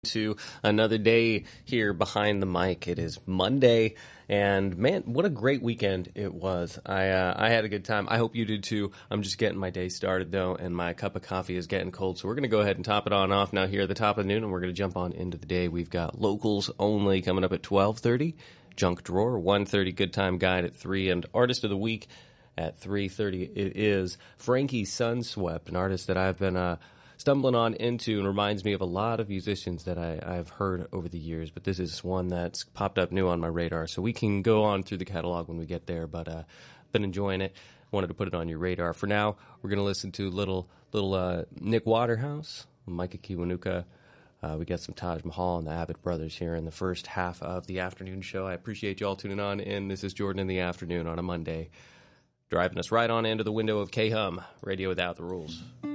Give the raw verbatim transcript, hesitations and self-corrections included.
To another day here behind the mic. It is Monday, and man, what a great weekend it was. I uh, I had a good time. I hope you did too. I'm just getting my day started though, and my cup of coffee is getting cold, so we're going to go ahead and top it on off now here at the top of the noon, and we're going to jump on into the day. We've got locals only coming up at twelve thirty, Junk Drawer, one thirty, Good Time Guide at three, and Artist of the Week at three thirty. It is Frankie Sunswept, an artist that I've been uh, stumbling on into and reminds me of a lot of musicians that I, I've heard over the years, but this is one that's popped up new on my radar, so we can go on through the catalog when we get there, but uh, been enjoying it. Wanted to put it on your radar. For now, we're going to listen to little little uh, Nick Waterhouse, Micah Kiwanuka. Uh, we got some Taj Mahal and the Abbott Brothers here in the first half of the afternoon show. I appreciate you all tuning on in. This is Jordan in the Afternoon on a Monday, driving us right on into the window of K-Hum, Radio Without the Rules.